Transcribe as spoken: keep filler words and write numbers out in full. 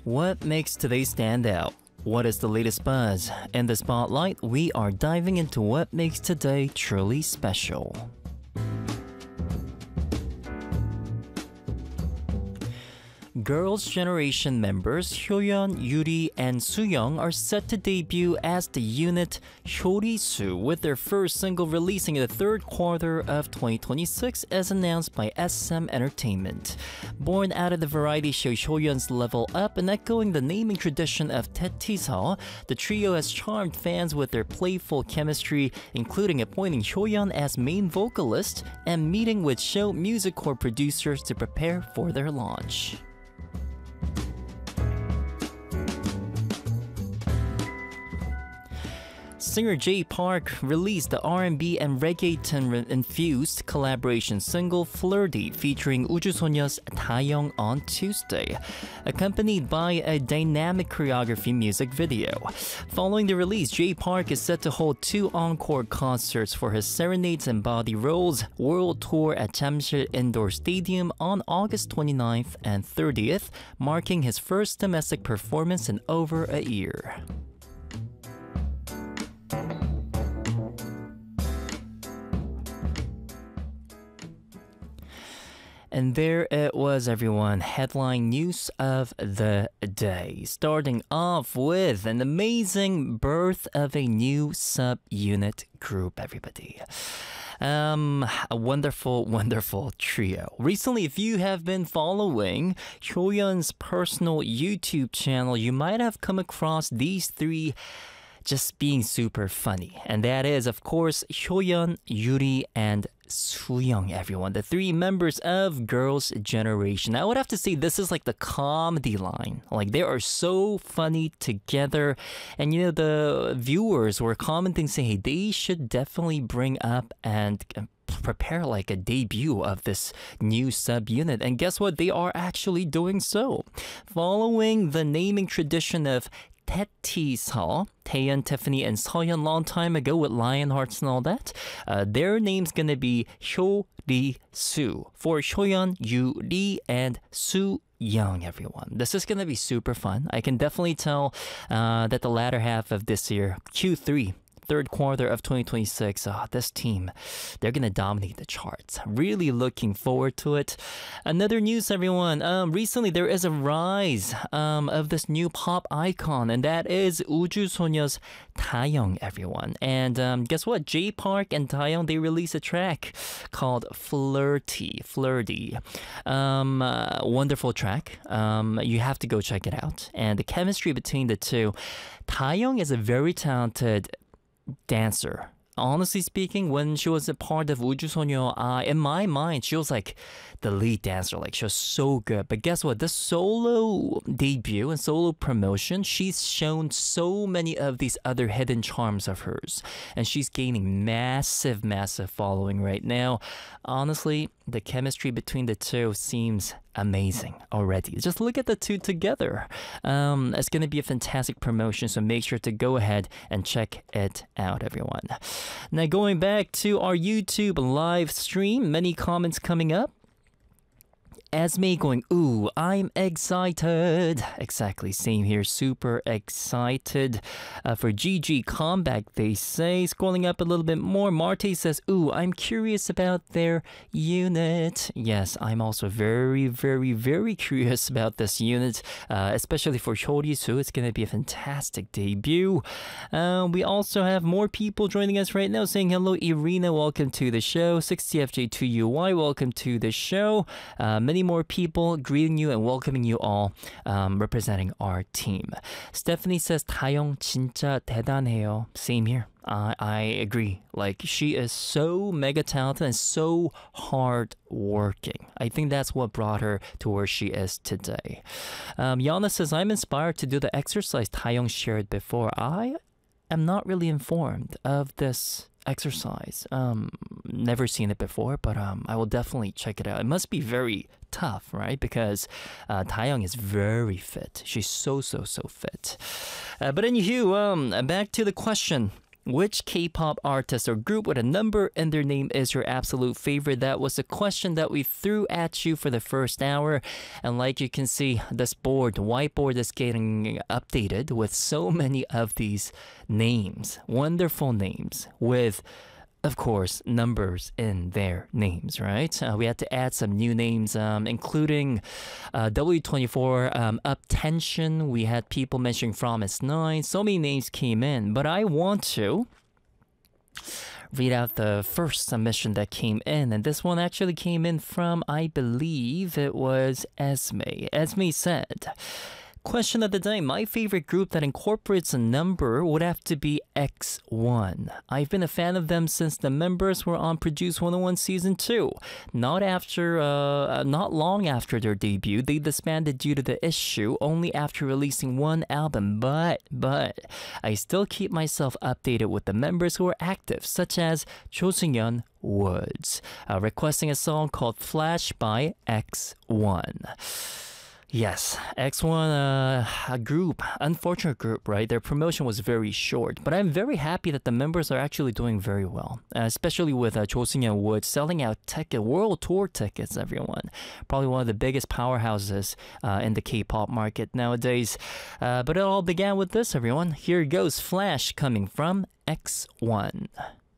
What makes today stand out? What is the latest buzz? In the spotlight, we are diving into what makes today truly special. Girls' Generation members Hyoyeon, Yuri, and Sooyoung are set to debut as the unit Hyorisu with their first single releasing in the third quarter of twenty twenty-six as announced by S M Entertainment. Born out of the variety show Hyoyeon's Level Up and echoing the naming tradition of Taettiseol, the trio has charmed fans with their playful chemistry, including appointing Hyoyeon as main vocalist and meeting with show music core producers to prepare for their launch. Singer Jay Park released the R and B and reggaeton-infused collaboration single Flirty featuring 우주소녀's Taeyong on Tuesday, accompanied by a dynamic choreography music video. Following the release, Jay Park is set to hold two encore concerts for his Serenades and Body Rolls World Tour at Jamsil Indoor Stadium on August twenty-ninth and thirtieth, marking his first domestic performance in over a year. And there it was, everyone. Headline news of the day. Starting off with an amazing birth of a new subunit group, everybody. Um, a wonderful, wonderful trio. Recently, if you have been following Hyoyeon's personal YouTube channel, you might have come across these three just being super funny. And that is, of course, Hyoyeon, Yuri, and Sooyoung, everyone. The three members of Girls' Generation. I would have to say this is like the comedy line. Like, they are so funny together. And, you know, the viewers were commenting saying, hey, they should definitely bring up and prepare like a debut of this new subunit. And guess what? They are actually doing so. Following the naming tradition of Taettiseol, Taeyeon, Tiffany, and Seohyun long time ago with Lionhearts and all that, uh, their name's gonna be Hyorisu for Hyoyeon, Yuri, and Sooyoung, everyone. This is gonna be super fun. I can definitely tell uh, that the latter half of this year, Q three, third quarter of twenty twenty-six, uh, this team, they're gonna dominate the charts. Really looking forward to it. Another news, everyone. Um, recently, there is a rise um, of this new pop icon, and that is 우주소녀's Taeyong, everyone. And um, guess what? Jay Park and Taeyong, they released a track called Flirty. Flirty. Um, uh, wonderful track. Um, you have to go check it out. And the chemistry between the two. Taeyong is a very talented dancer. Honestly speaking, when she was a part of 우주소녀, uh, in my mind, she was like the lead dancer. Like, she was so good. But guess what? The solo debut and solo promotion, she's shown so many of these other hidden charms of hers. And she's gaining massive, massive following right now. Honestly, the chemistry between the two seems amazing already. Just look at the two together. Um, it's going to be a fantastic promotion, so make sure to go ahead and check it out, everyone. Now, going back to our YouTube live stream, many comments coming up. Esme going, ooh, I'm excited. Exactly, same here. Super excited uh, for G G Comeback, they say. Scrolling up a little bit more, Marte says, ooh, I'm curious about their unit. Yes, I'm also very, very, very curious about this unit, uh, especially for Hyorisu. It's going to be a fantastic debut. Uh, we also have more people joining us right now saying, hello, Irina, welcome to the show. sixty F J two U Y, welcome to the show. Uh, many more people greeting you and welcoming you all, um, representing our team. Stephanie says, Taeyong 진짜 대단해요. Same here. Uh, I agree. Like, she is so mega talented and so hard working. I think that's what brought her to where she is today. Um, Yana says, I'm inspired to do the exercise Taeyong shared before. I am not really informed of this exercise. Um, never seen it before, but um, I will definitely check it out. It must be very tough, right? Because uh, Taeyong is very fit. She's so, so, so fit. Uh, but anywho, um, back to the question. Which K-pop artist or group with a number in their name is your absolute favorite? That was the question that we threw at you for the first hour. And like you can see, this board, the whiteboard is getting updated with so many of these names. Wonderful names with, of course, numbers in their names, right? Uh, we had to add some new names, um, including uh, W twenty-four, um, Up Tension. We had people mentioning Promise nine. So many names came in, but I want to read out the first submission that came in, and this one actually came in from, I believe it was Esme. Esme said, question of the day, my favorite group that incorporates a number would have to be X one. I've been a fan of them since the members were on Produce one oh one Season two. Not after, uh, not long after their debut, they disbanded due to the issue, only after releasing one album, but, but, I still keep myself updated with the members who are active, such as Cho Seung-yeon Woods, uh, requesting a song called Flash by X one. Yes, X one, uh, a group, unfortunate group, right? Their promotion was very short, but I'm very happy that the members are actually doing very well, uh, especially with uh, Cho Seung-yeon Woods selling out ticket, world tour tickets, everyone. Probably one of the biggest powerhouses uh, in the K-pop market nowadays. Uh, but it all began with this, everyone. Here goes Flash coming from X one.